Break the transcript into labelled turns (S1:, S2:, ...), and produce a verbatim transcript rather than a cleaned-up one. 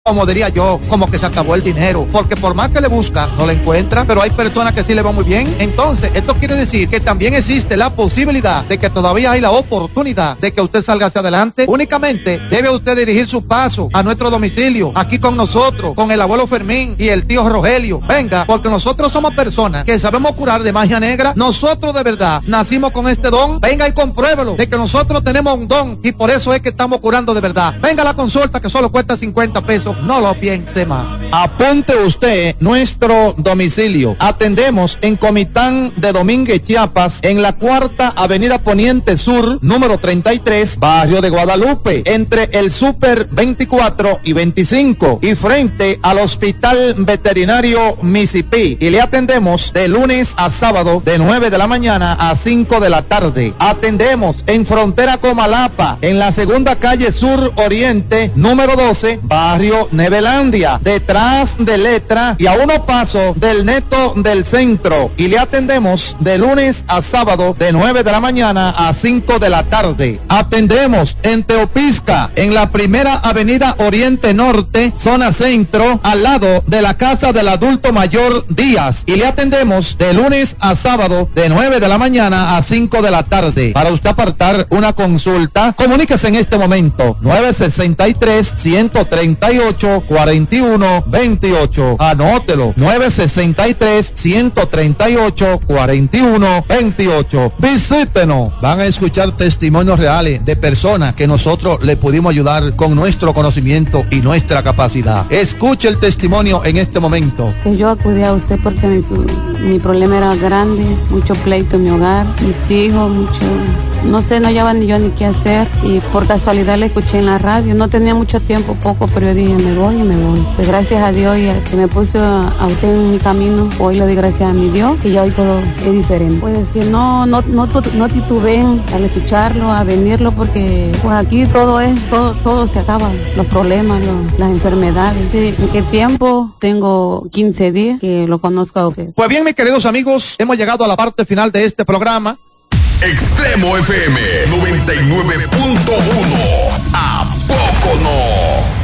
S1: como diría yo, como que se acabó el dinero, porque por más que le busca, no le encuentra, pero hay personas que sí le va muy bien. Entonces, esto quiere decir que también existe la posibilidad de que todavía hay la oportunidad de que usted salga hacia adelante. Únicamente debe usted dirigir su paso a nuestro domicilio, aquí con nosotros, con el abuelo Fermín y el tío Rogelio. Venga, porque nosotros somos personas que sabemos curar de magia negra. Nosotros de verdad nacimos con este don. Venga y compruébelo, de que nosotros tenemos un don y por eso es que estamos curando de verdad. Venga a la consulta que solo cuesta cincuenta pesos. No lo piense más.
S2: Apunte usted nuestro domicilio. Atendemos en Comitán de Domínguez, Chiapas, en la cuarta avenida Poniente Sur, número treinta y tres, barrio de Guadalupe, entre el Super veinticuatro y veinticinco, y frente al Hospital Veterinario Mississippi. Y le atendemos de lunes a sábado, de nueve de la mañana a cinco de la tarde. Atendemos en Frontera Comalapa, en la segunda calle Sur Oriente, número doce, barrio Nevelandia, detrás de Letra y a unos pasos del Neto del Centro. Y le atendemos de lunes a sábado, de nueve de la mañana a cinco de la tarde. Atendemos en Teopisca, en la primera avenida Oriente Norte, zona centro, al lado de la casa del adulto mayor Díaz. Y le atendemos de lunes a sábado, de nueve de la mañana a cinco de la tarde. Para usted apartar una consulta, comuníquese en este momento, nueve sesenta y tres, ciento treinta y ocho, cuarenta y uno veintiocho. Anótelo, nueve sesenta y tres, ciento treinta y ocho, cuarenta y uno veintiocho. Visítenos.
S1: Van a escuchar testimonios reales de personas que nosotros le pudimos ayudar con nuestro conocimiento y nuestra capacidad. Escuche el testimonio en este momento.
S3: Que yo acudí a usted porque mi, mi problema era grande, mucho pleito en mi hogar, mis hijos, mucho, no sé, no hallaba ni yo ni qué hacer, y por casualidad le escuché en la radio. No tenía mucho tiempo, poco, pero yo dije, me voy y me voy. Pues gracias a Dios y a que me puse a, a usted en mi camino, hoy le doy gracias a mi Dios y ya hoy todo es diferente. Pues decir, no, no, no, no titubeen al escucharlo, a venirlo, porque pues aquí todo es, todo, todo se acaba, los problemas, los, las enfermedades. Sí, ¿en qué tiempo? Tengo quince días que lo conozco a usted.
S1: Pues bien, mis queridos amigos, hemos llegado a la parte final de este programa.
S4: Extremo F M noventa y nueve punto uno. ¿A poco no?